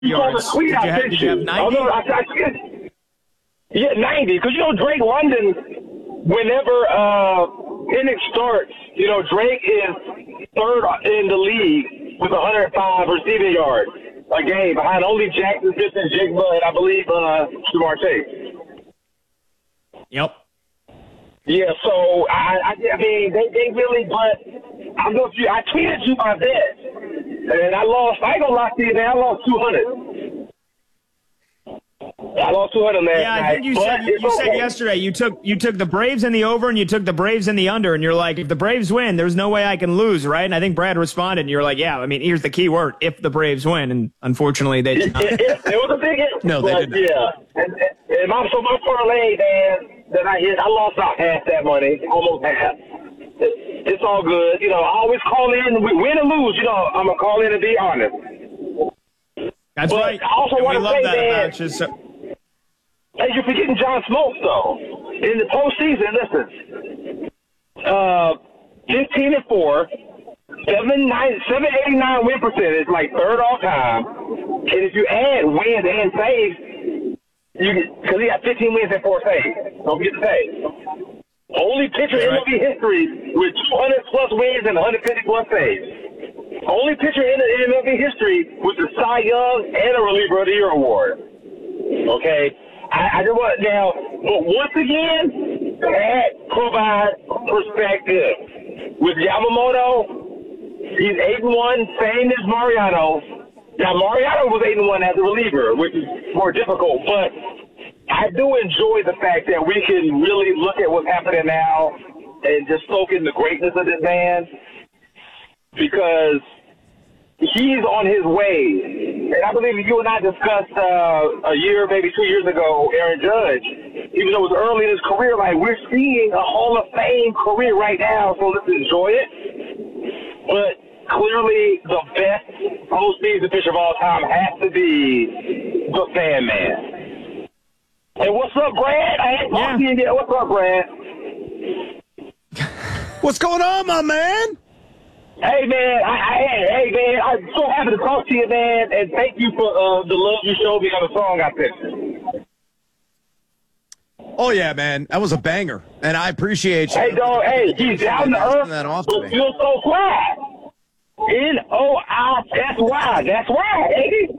You saw the tweet I sent Did you have 90? Yeah, 90. Because, Drake London, whenever Penix starts, Drake is third in the league with 105 receiving yards a game, behind only Jackson, Smith-Njigba, and I believe Ja'Marr Chase. Yep. Yeah, so, I mean, they really, but I don't know if I tweeted you my bet, and I lost, I ain't gonna lie to you, man, I lost 200. I lost 200 last night. I think you said yesterday you took the Braves in the over and you took the Braves in the under, and you're like, if the Braves win, there's no way I can lose, right? And I think Brad responded, and you're like, yeah, I mean, here's the key word, if the Braves win, and unfortunately they did not. It was a big hit. No, they did not. Yeah, and my parlay, man, that I hit, I lost about half that money, almost half. It's all good. I always call in, win or lose, I'm going to call in and be honest. That's but right. I also want to say, man, hey, you're forgetting John Smoltz, though. In the postseason, listen, 15-4, 789 win percentage, like third all time. And if you add wins and saves, because he got 15 wins and 4 saves. Don't forget the saves. Only pitcher in MLB history with 200-plus wins and 150-plus saves. Only pitcher in MLB history with the Cy Young and a Reliever of the Year award. Okay? I just want now, but once again, that provides perspective. With Yamamoto, he's 8-1, same as Mariano. Now, Mariano was 8-1 as a reliever, which is more difficult, but I do enjoy the fact that we can really look at what's happening now and just soak in the greatness of this man, because he's on his way. And I believe you and I discussed a year, maybe 2 years ago, Aaron Judge, even though it was early in his career, like, we're seeing a Hall of Fame career right now, so let's enjoy it. But clearly the best postseason pitcher of all time has to be the Sandman. Hey, what's up, Brad? I ain't talking to you yet. What's up, Brad? What's going on, my man? Hey, man, I'm so happy to talk to you, man, and thank you for the love you showed me on the song I sent you. Oh, yeah, man. That was a banger, and I appreciate you. Hey, dog, he's down to earth, but feels so quiet. N-O-I-S-Y. That's right, ain't he?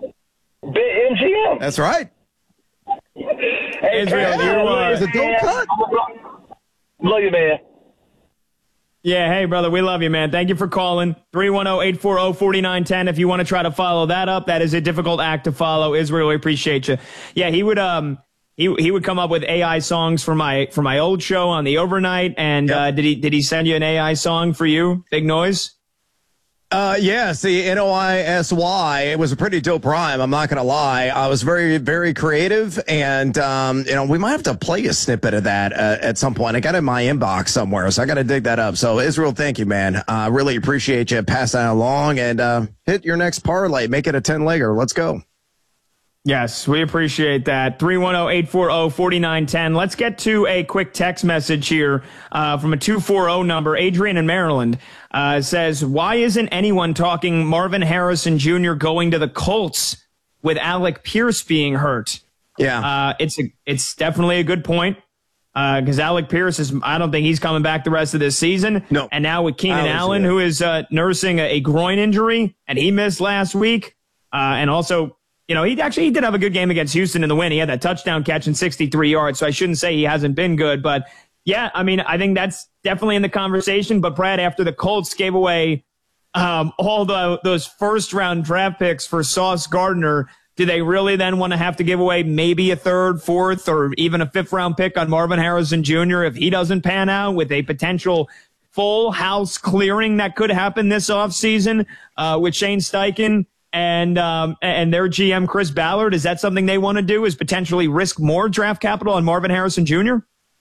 MGM. That's right. Hey, Israel, it's a dope cut. Love you, man. Yeah, hey, brother, we love you, man. Thank you for calling. 310-840-4910. If you want to try to follow that up, that is a difficult act to follow. Israel, we appreciate you. Yeah, he would he would come up with AI songs for my old show on the overnight. And did he send you an AI song for you, Big Noise? Yeah, see, Noisy. It was a pretty dope rhyme, I'm not going to lie. I was very, very creative, and, we might have to play a snippet of that at some point. I got it in my inbox somewhere, so I got to dig that up. So, Israel, thank you, man. Really appreciate you. Pass that along, and hit your next parlay. Make it a 10-legger. Let's go. Yes, we appreciate that. 310-840-4910. Let's get to a quick text message here from a 240 number. Adrian in Maryland says, why isn't anyone talking Marvin Harrison Jr. going to the Colts with Alec Pierce being hurt? Yeah. It's definitely a good point because Alec Pierce I don't think he's coming back the rest of this season. No. And now with Keenan Allen, who is nursing a groin injury, and he missed last week. And also, he did have a good game against Houston in the win. He had that touchdown catch in 63 yards, so I shouldn't say he hasn't been good. But, yeah, I mean, I think that's definitely in the conversation. But, Brad, after the Colts gave away all those first-round draft picks for Sauce Gardner, do they really then want to have to give away maybe a third, fourth, or even a fifth-round pick on Marvin Harrison Jr. if he doesn't pan out with a potential full house clearing that could happen this offseason with Shane Steichen and their GM Chris Ballard? Is that something they want to do, is potentially risk more draft capital on Marvin Harrison Jr.?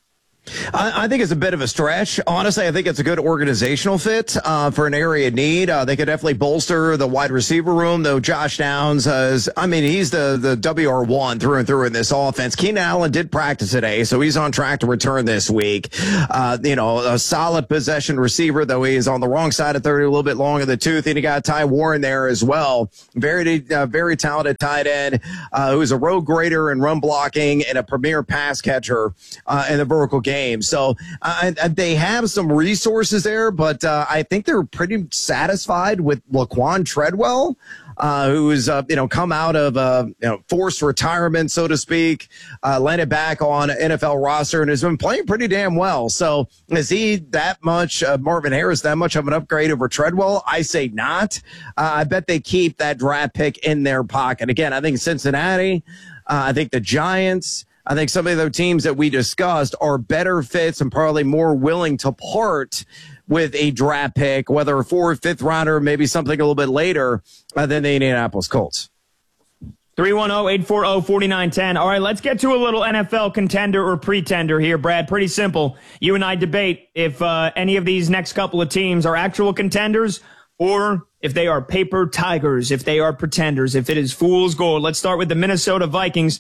I think it's a bit of a stretch. Honestly, I think it's a good organizational fit for an area of need. They could definitely bolster the wide receiver room, though Josh Downs he's the WR1 through and through in this offense. Keenan Allen did practice today, so he's on track to return this week. A solid possession receiver, though he is on the wrong side of 30, a little bit long in the tooth. And you got Ty Warren there as well. Very talented tight end who's a road grader and run blocking and a premier pass catcher in the vertical game. So they have some resources there, but I think they're pretty satisfied with Laquan Treadwell, who's come out of forced retirement, so to speak, landed back on an NFL roster and has been playing pretty damn well. So is he that much, Marvin Harris, that much of an upgrade over Treadwell? I say not. I bet they keep that draft pick in their pocket. Again, I think Cincinnati, I think the Giants, I think some of the teams that we discussed are better fits and probably more willing to part with a draft pick, whether a 4th or 5th rounder, maybe something a little bit later than the Indianapolis Colts. 310-840-4910. All right, let's get to a little NFL contender or pretender here, Brad. Pretty simple. You and I debate if any of these next couple of teams are actual contenders or if they are paper tigers, if they are pretenders, if it is fool's gold. Let's start with the Minnesota Vikings,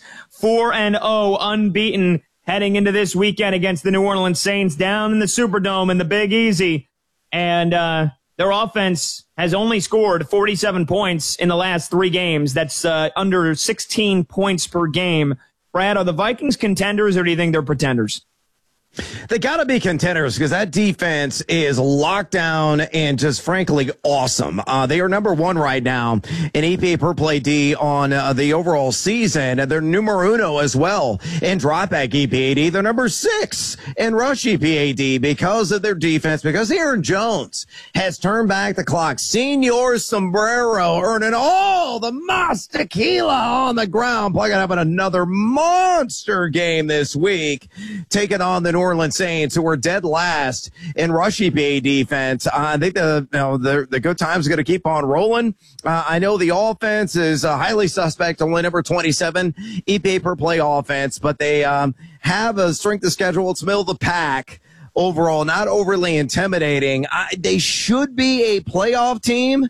4-0, unbeaten, heading into this weekend against the New Orleans Saints down in the Superdome in the Big Easy. And their offense has only scored 47 points in the last 3 games. That's under 16 points per game. Brad, are the Vikings contenders or do you think they're pretenders? They got to be contenders because that defense is locked down and just frankly awesome. They are number 1 right now in EPA per play D on the overall season. And they're numero uno as well in dropback EPAD. They're number 6 in rush EPAD because of their defense, because Aaron Jones has turned back the clock. Senor Sombrero earning all the Mas Tequila on the ground. Probably going to have another monster game this week, taking on the New Orleans Saints, who are dead last in rush EPA defense. I think the good times are going to keep on rolling. I know the offense is highly suspect, only number 27 EPA per play offense, but they have a strength of schedule. It's middle of the pack overall, not overly intimidating. They should be a playoff team.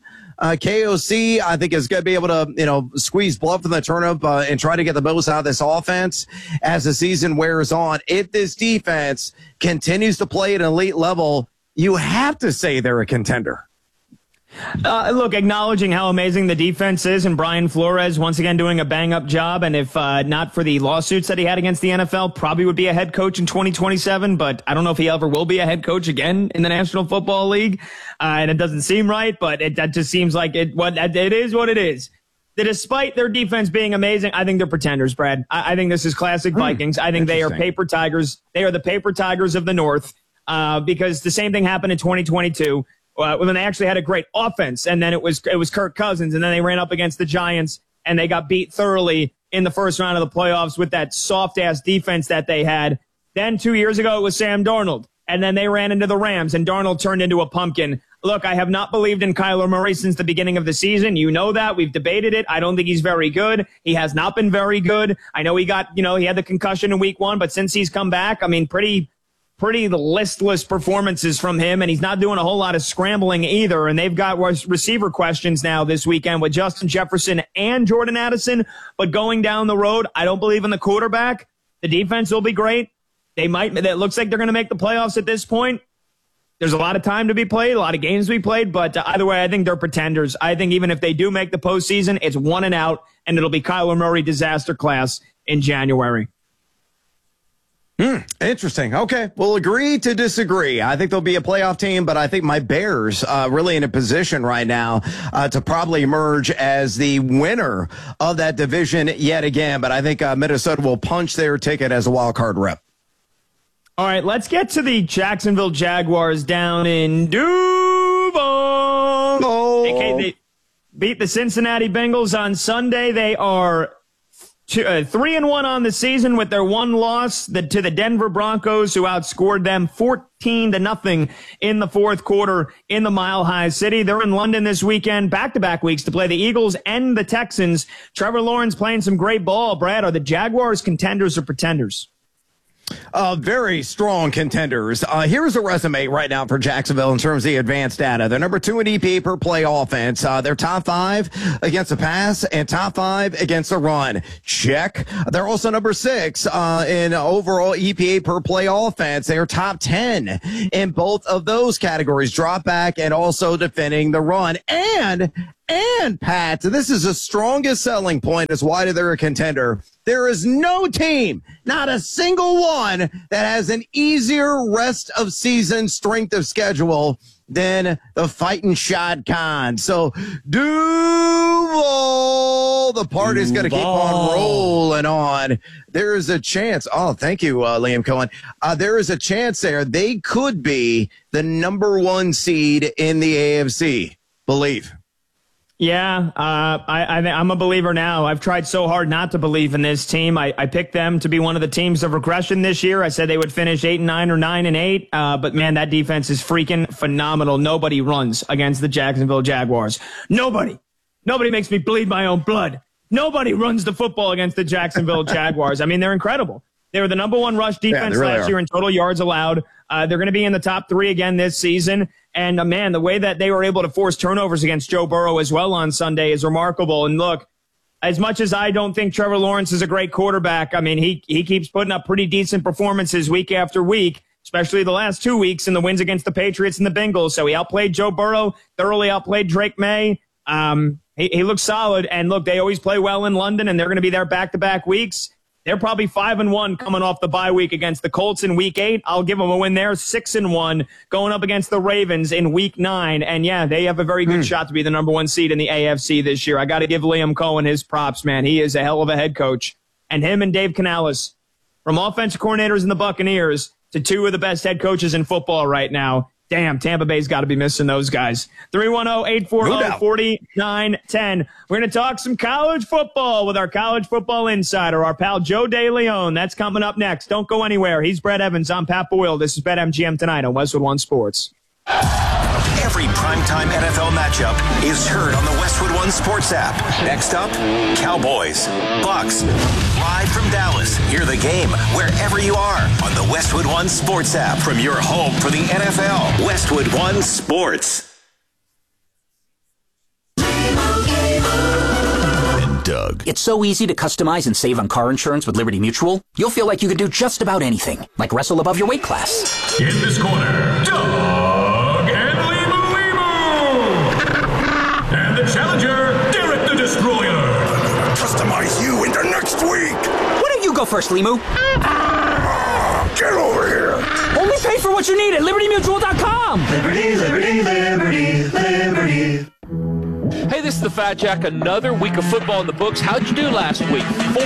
KOC, I think, is going to be able to, squeeze blood from the turnip and try to get the most out of this offense as the season wears on. If this defense continues to play at an elite level, you have to say they're a contender. Look, acknowledging how amazing the defense is and Brian Flores once again doing a bang-up job, and if not for the lawsuits that he had against the NFL, probably would be a head coach in 2027, but I don't know if he ever will be a head coach again in the National Football League, and it doesn't seem right, but that just seems like it is what it is. Despite their defense being amazing, I think they're pretenders, Brad. I think this is classic Vikings. I think they are paper tigers. They are the paper tigers of the North because the same thing happened in 2022. When they actually had a great offense, and then it was Kirk Cousins, and then they ran up against the Giants, and they got beat thoroughly in the first round of the playoffs with that soft-ass defense that they had. Then 2 years ago, it was Sam Darnold, and then they ran into the Rams, and Darnold turned into a pumpkin. Look, I have not believed in Kyler Murray since the beginning of the season. You know that. We've debated it. I don't think he's very good. He has not been very good. I know he had the concussion in week 1, but since he's come back, I mean, pretty listless performances from him, and he's not doing a whole lot of scrambling either. And they've got receiver questions now this weekend with Justin Jefferson and Jordan Addison. But going down the road, I don't believe in the quarterback. The defense will be great. It looks like they're going to make the playoffs at this point. There's a lot of time to be played, a lot of games to be played, but either way, I think they're pretenders. I think even if they do make the postseason, it's 1 and out, and it'll be Kyler Murray disaster class in January. Interesting. Okay. We'll agree to disagree. I think they'll be a playoff team, but I think my Bears really in a position right now to probably emerge as the winner of that division yet again. But I think Minnesota will punch their ticket as a wild card rep. All right, let's get to the Jacksonville Jaguars down in Duval. Oh. They beat the Cincinnati Bengals on Sunday. They are 3-1 on the season with their one loss to the Denver Broncos, who outscored them 14-0 in the fourth quarter in the Mile High City. They're in London this weekend, back-to-back weeks, to play the Eagles and the Texans. Trevor Lawrence playing some great ball. Brad, are the Jaguars contenders or pretenders? Very strong contenders. Here's a resume right now for Jacksonville in terms of the advanced data. They're number 2 in EPA per play offense. They're top 5 against the pass and top 5 against the run. Check. They're also number 6 in overall EPA per play offense. They are top 10 in both of those categories, drop back and also defending the run. And Pat, this is the strongest selling point as why they're a contender. There is no team, not a single one, that has an easier rest of season strength of schedule than the Fighting Shad Khan. So Duval, the party's going to keep on rolling on. There is a chance. Oh, thank you, Liam Cohen. There is a chance there. They could be the number 1 seed in the AFC. Believe. Yeah, I'm a believer now. I've tried so hard not to believe in this team. I picked them to be one of the teams of regression this year. I said they would finish 8-9 or 9-8. But man, that defense is freaking phenomenal. Nobody runs against the Jacksonville Jaguars. Nobody makes me bleed my own blood. Nobody runs the football against the Jacksonville Jaguars. I mean, they're incredible. They were the number 1 rush defense last year in total yards allowed. They're going to be in the top 3 again this season. And, man, the way that they were able to force turnovers against Joe Burrow as well on Sunday is remarkable. And, look, as much as I don't think Trevor Lawrence is a great quarterback, I mean, he keeps putting up pretty decent performances week after week, especially the last 2 weeks in the wins against the Patriots and the Bengals. So he outplayed Joe Burrow, thoroughly outplayed Drake May. He looks solid. And, look, they always play well in London, and they're going to be there back-to-back weeks. They're probably 5-1 coming off the bye week against the Colts in week 8. I'll give them a win there. 6-1 going up against the Ravens in week 9. And yeah, they have a very good shot to be the number 1 seed in the AFC this year. I got to give Liam Cohen his props, man. He is a hell of a head coach. And him and Dave Canales, from offensive coordinators in the Buccaneers to 2 of the best head coaches in football right now. Damn, Tampa Bay's got to be missing those guys. 310-840-4910. We're going to talk some college football with our college football insider, our pal Joe DeLeon. That's coming up next. Don't go anywhere. He's Brett Evans. I'm Pat Boyle. This is BetMGM Tonight on Westwood One Sports. Every primetime NFL matchup is heard on the Westwood One Sports app. Next up, Cowboys, Bucks. Live from Dallas, hear the game wherever you are on the Westwood One Sports app from your home for the NFL. Westwood One Sports. And Doug. It's so easy to customize and save on car insurance with Liberty Mutual. You'll feel like you could do just about anything, like wrestle above your weight class. In this corner, Doug and and the challenger, Derek the Destroyer. Customize you into next week. Why don't you go first, Limu? Get over here. Only pay for what you need at LibertyMutual.com. Liberty, liberty, liberty, liberty. Hey, this is the Fat Jack. Another week of football in the books. How'd you do last week?